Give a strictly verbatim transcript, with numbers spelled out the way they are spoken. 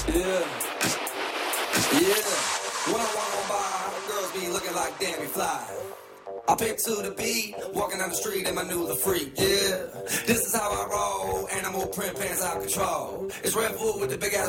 Yeah, yeah. When I walk on by, girls be looking like Dammy Fly. I pick to the beat, walking down the street in my new the freak, yeah. This is how I roll, animal print pants out control. It's Red Bull with the big ass